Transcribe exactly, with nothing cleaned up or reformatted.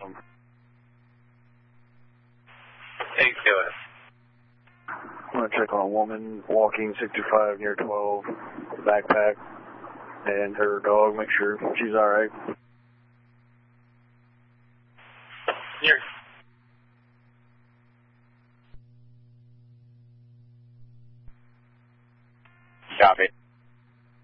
Um, Hey, go ahead. I'm going to check on a woman walking sixty-five near twelve, backpack, and her dog, make sure she's all right. Here. Copy.